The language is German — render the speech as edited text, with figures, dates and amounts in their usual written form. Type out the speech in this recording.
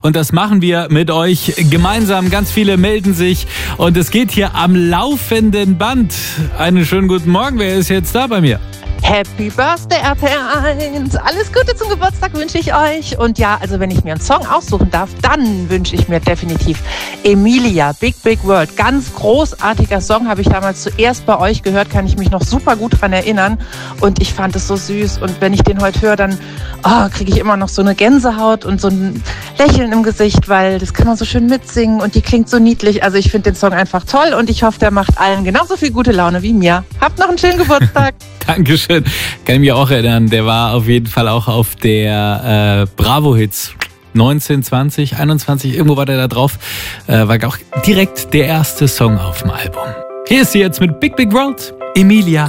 Und das machen wir mit euch gemeinsam. Ganz viele melden sich und es geht hier am laufenden Band. Einen schönen guten Morgen. Wer ist jetzt da bei mir? Happy Birthday RPR 1. Alles Gute zum Geburtstag wünsche ich euch. Und ja, also wenn ich mir einen Song aussuchen darf, dann wünsche ich mir definitiv Emilia, Big Big World. Ganz großartiger Song, habe ich damals zuerst bei euch gehört, kann ich mich noch super gut dran erinnern. Und ich fand es so süß. Und wenn ich den heute höre, dann kriege ich immer noch so eine Gänsehaut und so ein Lächeln im Gesicht, weil das kann man so schön mitsingen und die klingt so niedlich. Also ich finde den Song einfach toll und ich hoffe, der macht allen genauso viel gute Laune wie mir. Habt noch einen schönen Geburtstag. Dankeschön. Kann ich mich auch erinnern. Der war auf jeden Fall auch auf der Bravo-Hits 19, 20, 21. Irgendwo war der da drauf. War auch direkt der erste Song auf dem Album. Hier ist sie jetzt mit Big Big World, Emilia.